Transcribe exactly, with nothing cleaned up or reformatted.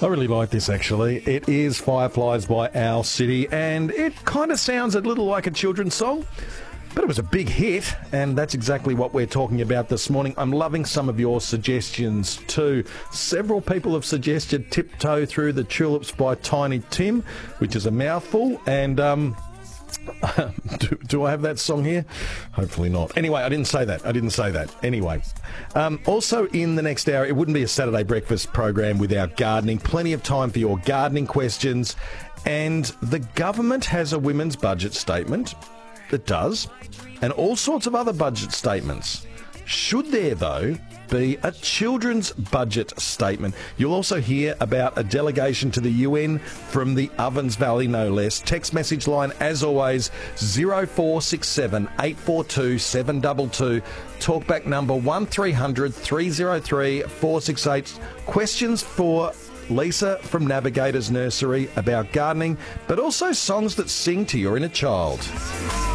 I really like this, actually. It is Fireflies by Owl City, and it kind of sounds a little like a children's song, but it was a big hit, and that's exactly what we're talking about this morning. I'm loving some of your suggestions too. Several people have suggested Tiptoe Through the Tulips by Tiny Tim, which is a mouthful, and um, do, do I have that song here? Hopefully not. Anyway, I didn't say that. I didn't say that. Anyway, um, also in the next hour, it wouldn't be a Saturday breakfast program without gardening. Plenty of time for your gardening questions, and the government has a women's budget statement. It does, and all sorts of other budget statements. Should there, though, be a children's budget statement? You'll also hear about a delegation to the U N from the Ovens Valley, no less. Text message line, as always, zero four six seven, eight four two, seven two two. Talkback number one three hundred, three oh three, four six eight. Questions for Lisa from Navigators Nursery about gardening, but also songs that sing to your inner child.